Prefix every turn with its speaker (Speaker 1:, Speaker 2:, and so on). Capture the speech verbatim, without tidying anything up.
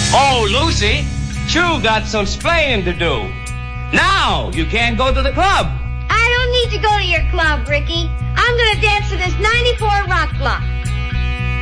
Speaker 1: Oh, Lucy, you got some splaining to do. Now you can't go to the club.
Speaker 2: I don't need to go to your club, Ricky. I'm going to dance to this ninety-four rock block.